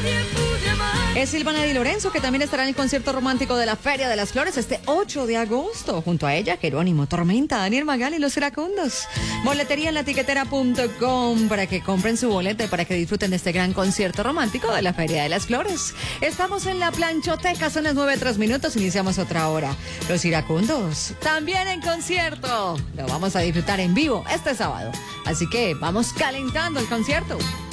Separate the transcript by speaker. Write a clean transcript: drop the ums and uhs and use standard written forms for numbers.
Speaker 1: Es Silvana Di Lorenzo, que también estará en el concierto romántico de la Feria de las Flores este 8 de agosto. Junto a ella, Jerónimo Tormenta, Daniel Magali y Los Iracundos. Boletería en latiquetera.com para que compren su boleta y para que disfruten de este gran concierto romántico de la Feria de las Flores. Estamos en la planchoteca, son las 9:03, iniciamos otra hora. Los Iracundos, también en concierto. Lo vamos a disfrutar en vivo este sábado. Así que vamos calentando el concierto.